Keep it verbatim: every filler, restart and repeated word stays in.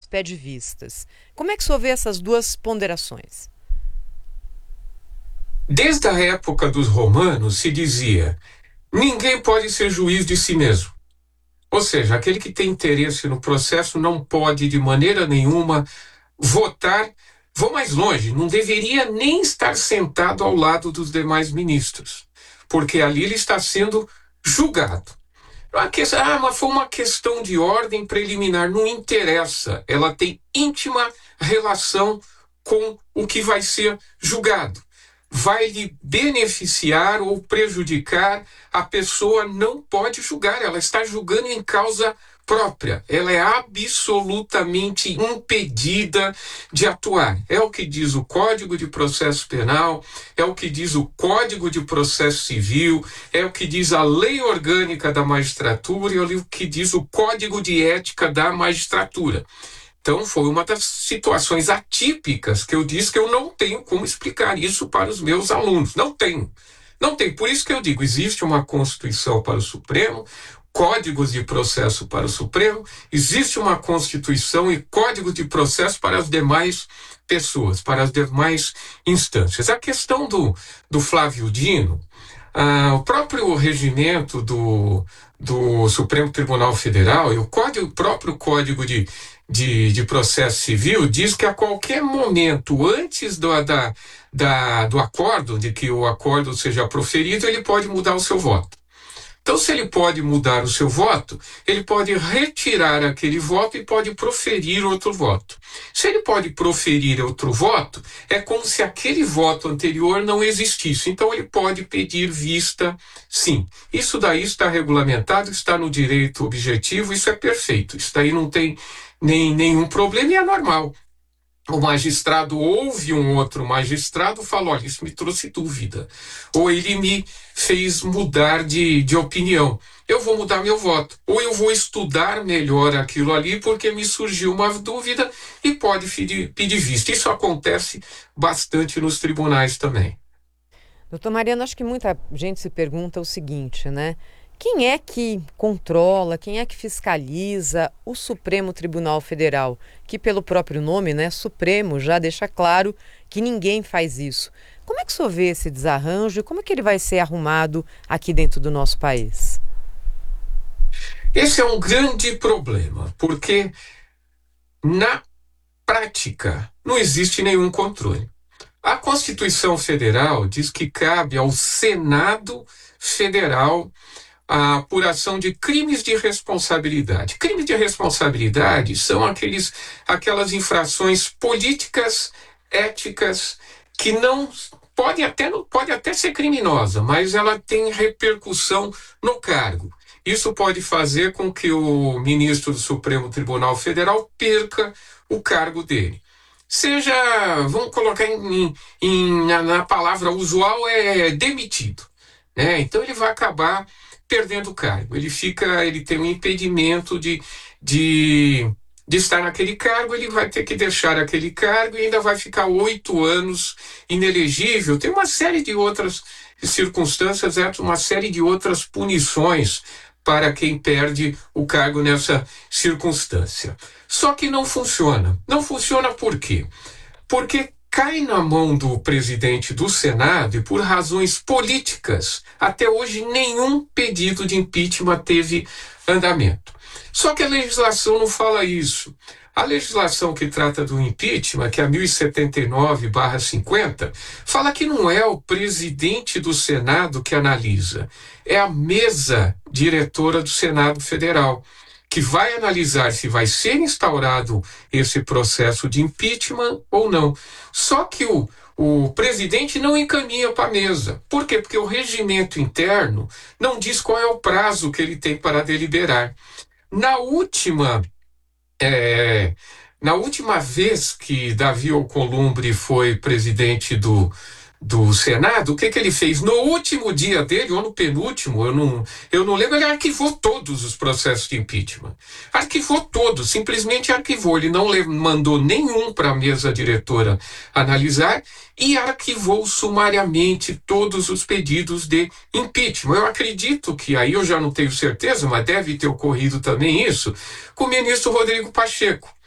pede vistas. Como é que o senhor vê essas duas ponderações? Desde a época dos romanos se dizia: ninguém pode ser juiz de si mesmo. Ou seja, aquele que tem interesse no processo não pode de maneira nenhuma votar. Vou mais longe, não deveria nem estar sentado ao lado dos demais ministros, porque ali ele está sendo julgado. Ah, mas foi uma questão de ordem preliminar. Não interessa, ela tem íntima relação com o que vai ser julgado. Vai lhe beneficiar ou prejudicar, a pessoa não pode julgar, ela está julgando em causa própria, ela é absolutamente impedida de atuar. É o que diz o Código de Processo Penal, é o que diz o Código de Processo Civil, é o que diz a Lei Orgânica da Magistratura e é o que diz o Código de Ética da Magistratura. Então, foi uma das situações atípicas que eu disse que eu não tenho como explicar isso para os meus alunos. Não tenho. Não tem. Por isso que eu digo, existe uma Constituição para o Supremo, códigos de processo para o Supremo, existe uma Constituição e código de processo para as demais pessoas, para as demais instâncias. A questão do, do Flávio Dino, ah, o próprio regimento do, do Supremo Tribunal Federal e o, código, o próprio Código de, de, de Processo Civil diz que a qualquer momento, antes do, da, da, do acordo, de que o acordo seja proferido, ele pode mudar o seu voto. Então, se ele pode mudar o seu voto, ele pode retirar aquele voto e pode proferir outro voto. Se ele pode proferir outro voto, é como se aquele voto anterior não existisse. Então, ele pode pedir vista, sim. Isso daí está regulamentado, está no direito objetivo, isso é perfeito. Isso daí não tem nem, nenhum problema e é normal. O magistrado ouve um outro magistrado e fala, olha, isso me trouxe dúvida. Ou ele me fez mudar de, de opinião. Eu vou mudar meu voto. Ou eu vou estudar melhor aquilo ali porque me surgiu uma dúvida e pode pedir, pedir vista. Isso acontece bastante nos tribunais também. Doutor Mariano, acho que muita gente se pergunta o seguinte, né? Quem é que controla, quem é que fiscaliza o Supremo Tribunal Federal? Que pelo próprio nome, né, Supremo, já deixa claro que ninguém faz isso. Como é que o senhor vê esse desarranjo e como é que ele vai ser arrumado aqui dentro do nosso país? Esse é um grande problema, porque na prática não existe nenhum controle. A Constituição Federal diz que cabe ao Senado Federal a apuração de crimes de responsabilidade. Crimes de responsabilidade são aqueles, aquelas infrações políticas, éticas, que não pode até, pode até ser criminosa, mas ela tem repercussão no cargo. Isso pode fazer com que o ministro do Supremo Tribunal Federal perca o cargo dele. Seja, vamos colocar em, em, na, na palavra usual, é demitido, né? Então ele vai acabar perdendo o cargo, ele fica, ele tem um impedimento de, de, de estar naquele cargo, ele vai ter que deixar aquele cargo e ainda vai ficar oito anos inelegível. Tem uma série de outras circunstâncias, uma série de outras punições para quem perde o cargo nessa circunstância. Só que não funciona. Não funciona por quê? Porque cai na mão do presidente do Senado e por razões políticas, até hoje nenhum pedido de impeachment teve andamento. Só que a legislação não fala isso. A legislação que trata do impeachment, que é a mil e setenta e nove barra cinquenta, fala que não é o presidente do Senado que analisa, é a mesa diretora do Senado Federal, que vai analisar se vai ser instaurado esse processo de impeachment ou não. Só que o, o presidente não encaminha para a mesa. Por quê? Porque o regimento interno não diz qual é o prazo que ele tem para deliberar. Na última, é, na última vez que Davi Alcolumbre foi presidente do do Senado, o que que ele fez? No último dia dele, ou no penúltimo, eu não, eu não lembro, ele arquivou todos os processos de impeachment. Arquivou todos, simplesmente arquivou. Ele não mandou nenhum para a mesa diretora analisar e arquivou sumariamente todos os pedidos de impeachment. Eu acredito que, aí eu já não tenho certeza, mas deve ter ocorrido também isso, com o ministro Rodrigo Pacheco.